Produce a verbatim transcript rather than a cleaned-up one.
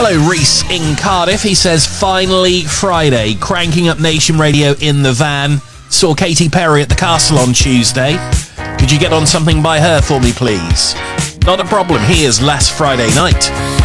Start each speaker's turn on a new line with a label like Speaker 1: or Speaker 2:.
Speaker 1: Hello, Reese in Cardiff. He says, finally Friday, cranking up Nation Radio in the van. Saw Katy Perry at the Castle on Tuesday. Could you get on something by her for me, please? Not a problem. Here's Last Friday Night.